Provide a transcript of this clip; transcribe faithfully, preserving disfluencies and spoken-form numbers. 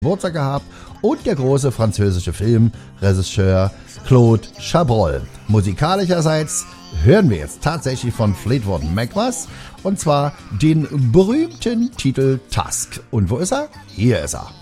Geburtstag gehabt und der große französische Filmregisseur Claude Chabrol. Musikalischerseits hören wir jetzt tatsächlich von Fleetwood Mac was, und zwar den berühmten Titel Tusk. Und wo ist er? Hier ist er.